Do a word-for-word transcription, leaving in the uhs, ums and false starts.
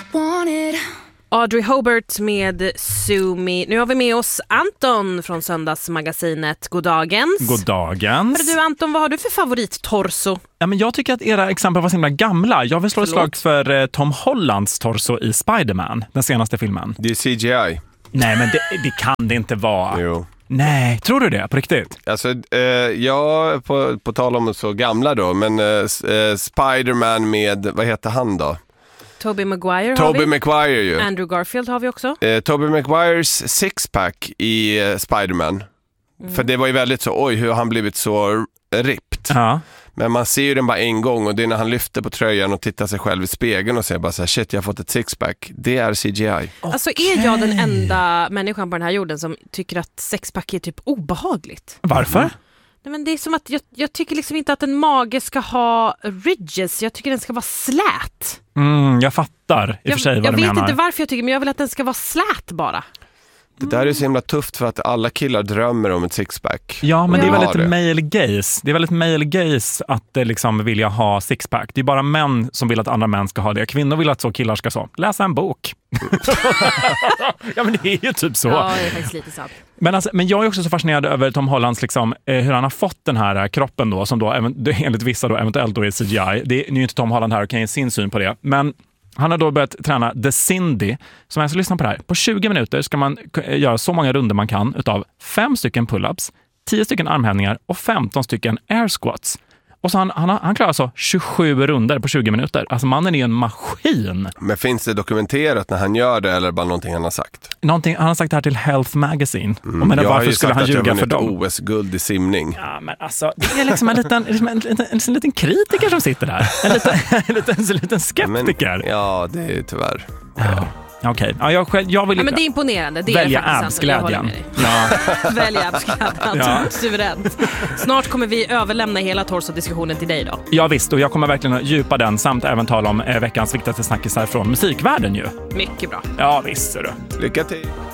wanted. Audrey Hobart med Sumi. Nu har vi med oss Anton från Söndagsmagasinet. Goddagens. Goddagens. Hörru du Anton, vad har du för favorittorso? Ja, men jag tycker att era exempel var så himla gamla. Jag vill slå ett slag för eh, Tom Hollands torso i Spider-Man, den senaste filmen. Det är C G I. Nej, men det, det kan det inte vara. Jo. Nej, tror du det? På riktigt? Alltså, eh, jag på, på tal om så gamla då, men eh, eh, Spider-Man med, vad heter han då? Tobey Maguire Tobey har vi. Maguire ju. Andrew Garfield har vi också. Eh, Tobey Maguires sixpack i eh, Spider-Man. Mm. För det var ju väldigt så, oj, hur har han blivit så ripped. Ja. Men man ser ju den bara en gång och det är när han lyfter på tröjan och tittar sig själv i spegeln och säger bara så här, shit, jag har fått ett sixpack. Det är C G I. Okay. Alltså är jag den enda människan på den här jorden som tycker att sexpack är typ obehagligt? Varför? Mm. Nej, men det är som att jag, jag tycker liksom inte att en mage ska ha ridges. Jag tycker den ska vara slät. Mm, jag fattar i och jag, för sig vad jag du vet menar. inte varför jag tycker, men jag vill att den ska vara slät bara. Det där är så himla tufft för att alla killar drömmer om ett sixpack. Ja, men ja. det är väldigt male gaze. Det är väldigt male gaze att liksom vilja ha sixpack. Det är bara män som vill att andra män ska ha det. Kvinnor vill att så killar ska så. Läsa en bok. Ja, men det är ju typ så. Ja, det är faktiskt lite sant. Men, alltså, men jag är också så fascinerad över Tom Hollands liksom, eh, hur han har fått den här kroppen då, som då enligt vissa då eventuellt då är C G I. Det är ju inte Tom Holland här och kan ge sin syn på det. Men han har då börjat träna The Cindy, som jag ska lyssna på det här. På tjugo minuter ska man göra så många runder man kan utav fem stycken pull-ups, tio stycken armhävningar och femton stycken air squats. Och så han, han, han klarar alltså tjugosju runder på tjugo minuter. Alltså mannen är en maskin. Men finns det dokumenterat när han gör det eller bara någonting han har sagt? Någonting, han har sagt det här till Health Magazine. Mm. Och men jag varför har ju skulle sagt han att jag ljuga för vunnit dem? O S-guld i simning. Ja, men alltså, det är liksom en liten, liksom en, en, en, en liten kritiker som sitter där. En liten, en liten, en liten skeptiker. Men, ja, det är tyvärr. Ja. Okej, okay. ja, jag, själv, jag vill ja, men det är imponerande. Det välja är absglädjen. Ja. Välja absglädjen, ja. Suveränt. Snart kommer vi överlämna hela torso-diskussionen till dig då. Ja visst, och jag kommer verkligen att djupa den samt även tala om eh, veckans viktigaste snackisar från musikvärlden ju. Mycket bra. Ja visst, ser du. Lycka till!